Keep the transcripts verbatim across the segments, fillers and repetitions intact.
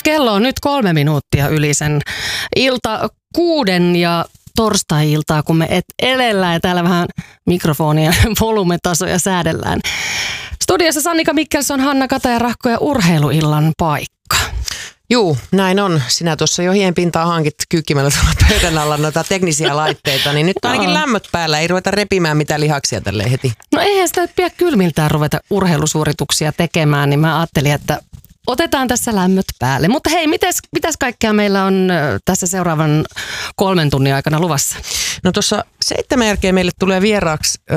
Kello on nyt kolme minuuttia yli sen ilta kuuden ja torstai-iltaa, kun me et elellään ja täällä vähän mikrofonia volumetasoja säädellään. Studiossa Sannika Mikkelson, Hanna Kataja-Rahko ja urheiluillan paikka. Juu, näin on. Sinä tuossa jo hien pintaa hankit kyykkimällä tuolla pöydän alla noita teknisiä laitteita, niin nyt on ainakin lämmöt päällä. Ei ruveta repimään mitään lihaksia tälleen heti. No eihän sitä pidä kylmiltään ruveta urheilusuorituksia tekemään, niin mä ajattelin, että otetaan tässä lämmöt päälle. Mutta hei, mites, mitäs kaikkea meillä on tässä seuraavan kolmen tunnin aikana luvassa? No tuossa seitsemän jälkeen meille tulee vieraaksi äh,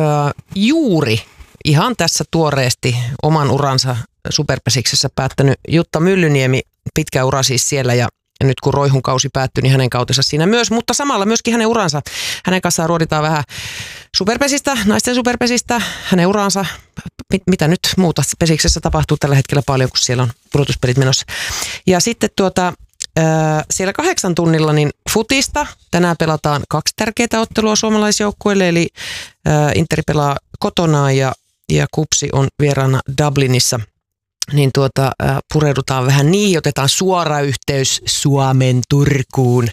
juuri ihan tässä tuoreesti oman uransa Superpesiksessä päättänyt Jutta Myllyniemi. Pitkä ura siis siellä ja nyt kun Roihun kausi päättyi, niin hänen kautensa siinä myös, mutta samalla myöskin hänen uransa. Hänen kanssaan ruoditaan vähän Superpesistä, naisten Superpesistä, hänen uransa, mit, mitä nyt muuta Pesiksessä tapahtuu tällä hetkellä paljon, kun siellä on pudotuspelit menossa. Ja sitten tuota, äh, siellä kahdeksan tunnilla niin futista. Tänään pelataan kaksi tärkeää ottelua suomalaisjoukkueille, eli äh, Interi pelaa kotonaan ja, ja Kupsi on vieraana Dublinissa. Niin tuota, äh, pureudutaan vähän niihin, otetaan suora yhteys Suomen Turkuun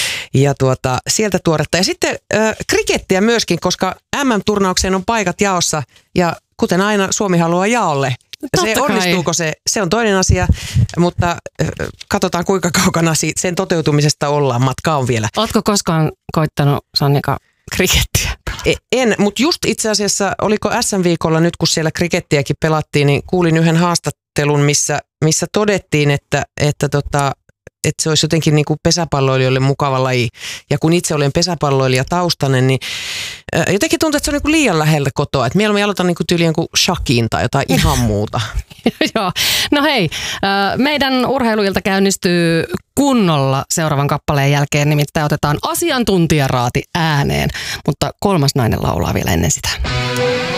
ja tuota, sieltä tuoretta. Ja sitten äh, krikettiä myöskin, koska äm äm-turnaukseen on paikat jaossa ja kuten aina Suomi haluaa jaolle. Se onnistuuko se, se on toinen asia, mutta äh, katsotaan kuinka kaukana siitä, sen toteutumisesta ollaan. Matka on vielä. Ootko koskaan koittanut, Sannika, krikettiä? En, mutta just itse asiassa, oliko äs äm-viikolla nyt, kun siellä krikettiäkin pelattiin, niin kuulin yhden haastattelun, missä, missä todettiin, että, että, tota, että se olisi jotenkin niin kuin pesäpalloilijoille mukava laji. Ja kun itse olen pesäpalloilija taustainen, niin äh, jotenkin tuntuu, että se on niin kuin liian lähellä kotoa. Että mieluummin aloitan niin kuin tyyliin kuin shakiin tai jotain ihan muuta. Joo. No hei, meidän urheiluilta käynnistyy kunnolla seuraavan kappaleen jälkeen, nimittäin otetaan asiantuntijaraati ääneen, mutta kolmas nainen laulaa vielä ennen sitä.